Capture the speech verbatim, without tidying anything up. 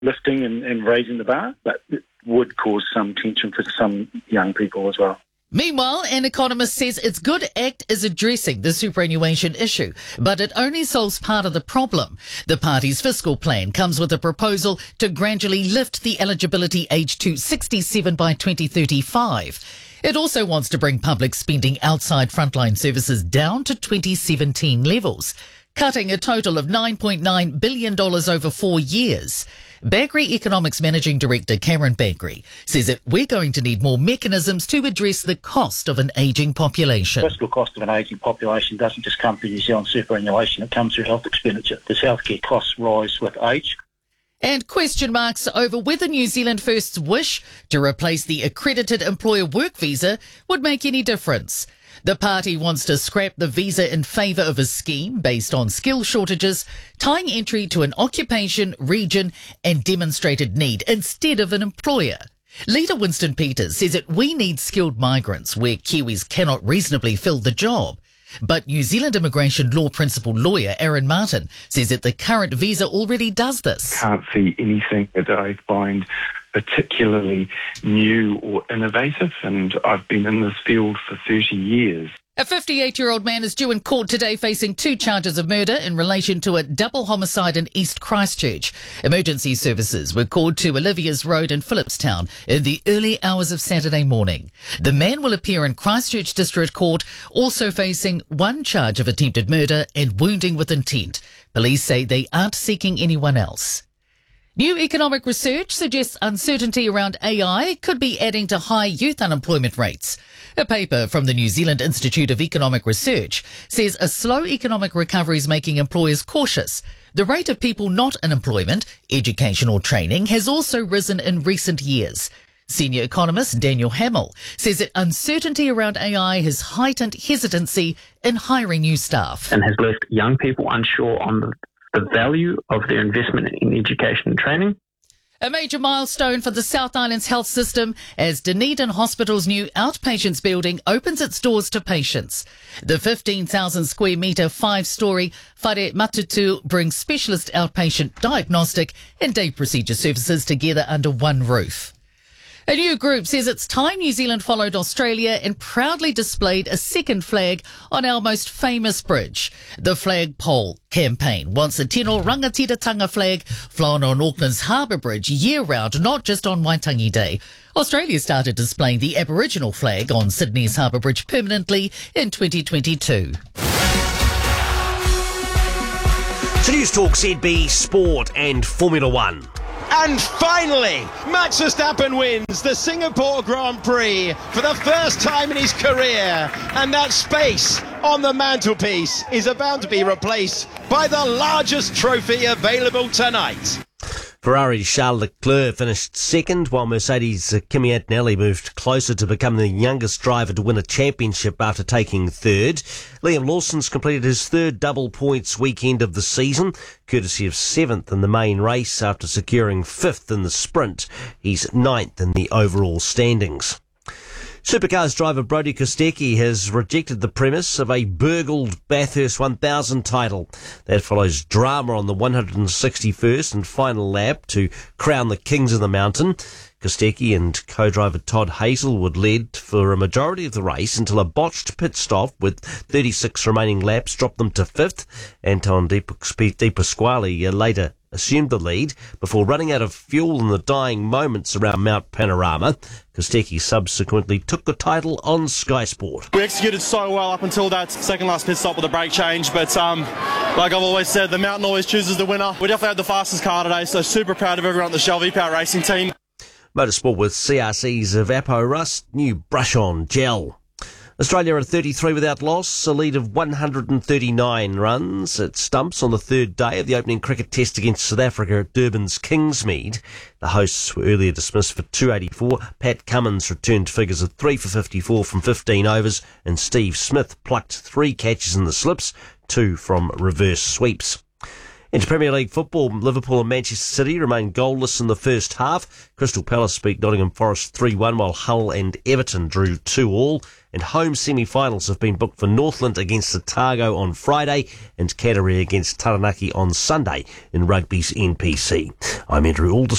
lifting and, and raising the bar, but it would cause some tension for some young people as well. Meanwhile, an economist says its good act is addressing the superannuation issue, but it only solves part of the problem. The party's fiscal plan comes with a proposal to gradually lift the eligibility age to sixty-seven by twenty thirty-five. It also wants to bring public spending outside frontline services down to twenty seventeen levels, cutting a total of nine point nine billion dollars over four years. Bagri Economics Managing Director Cameron Bagri says that we're going to need more mechanisms to address the cost of an ageing population. The fiscal cost of an ageing population doesn't just come through New Zealand superannuation, it comes through health expenditure. As healthcare costs rise with age. And question marks over whether New Zealand First's wish to replace the accredited employer work visa would make any difference. The party wants to scrap the visa in favour of a scheme based on skill shortages, tying entry to an occupation, region and demonstrated need instead of an employer. Leader Winston Peters says that we need skilled migrants where Kiwis cannot reasonably fill the job. But New Zealand immigration law principal lawyer Aaron Martin says that the current visa already does this. Can't see anything that I find particularly new or innovative, and I've been in this field for thirty years. A fifty-eight-year-old man is due in court today facing two charges of murder in relation to a double homicide in East Christchurch. Emergency services were called to Olivia's Road in Phillipstown in the early hours of Saturday morning. The man will appear in Christchurch District Court, also facing one charge of attempted murder and wounding with intent. Police say they aren't seeking anyone else. New economic research suggests uncertainty around A I could be adding to high youth unemployment rates. A paper from the New Zealand Institute of Economic Research says a slow economic recovery is making employers cautious. The rate of people not in employment, education or training has also risen in recent years. Senior economist Daniel Hamill says that uncertainty around A I has heightened hesitancy in hiring new staff. And has left young people unsure on the the value of their investment in education and training. A major milestone for the South Island's health system as Dunedin Hospital's new outpatients building opens its doors to patients. The fifteen thousand square metre five-storey Whare Matutu brings specialist outpatient diagnostic and day procedure services together under one roof. A new group says it's time New Zealand followed Australia and proudly displayed a second flag on our most famous bridge. The Flag Pole campaign wants the Tino Rangatiratanga flag flown on Auckland's Harbour Bridge year-round, not just on Waitangi Day. Australia started displaying the Aboriginal flag on Sydney's Harbour Bridge permanently in twenty twenty-two. So News Talk Z B Sport and Formula One. And finally, Max Verstappen wins the Singapore Grand Prix for the first time in his career. And that space on the mantelpiece is about to be replaced by the largest trophy available tonight. Ferrari's Charles Leclerc finished second, while Mercedes' Kimi Antonelli moved closer to become the youngest driver to win a championship after taking third. Liam Lawson's completed his third double points weekend of the season, courtesy of seventh in the main race after securing fifth in the sprint. He's ninth in the overall standings. Supercars driver Brodie Kostecki has rejected the premise of a burgled Bathurst one thousand title. That follows drama on the one hundred sixty-first and final lap to crown the Kings of the Mountain. Kostecki and co-driver Todd Hazelwood led for a majority of the race until a botched pit stop with thirty-six remaining laps dropped them to fifth. Anton De Pasquale later assumed the lead before running out of fuel in the dying moments around Mount Panorama. Kostecki subsequently took the title on Sky Sport. We executed so well up until that second last pit stop with a brake change, but um, like I've always said, the mountain always chooses the winner. We definitely had the fastest car today, so super proud of everyone at the Shell V-Power Racing team. Motorsport with C R C's Evapo Rust, new brush-on gel. Australia are thirty-three without loss, a lead of one hundred thirty-nine runs at stumps on the third day of the opening cricket test against South Africa at Durban's Kingsmead. The hosts were earlier dismissed for two eighty-four. Pat Cummins returned figures of three for fifty-four from fifteen overs, and Steve Smith plucked three catches in the slips, two from reverse sweeps. Into Premier League football, Liverpool and Manchester City remain goalless in the first half. Crystal Palace beat Nottingham Forest three one, while Hull and Everton drew two all. and home semi-finals have been booked for Northland against Otago on Friday and Canterbury against Taranaki on Sunday in rugby's N P C. I'm Andrew Alderson.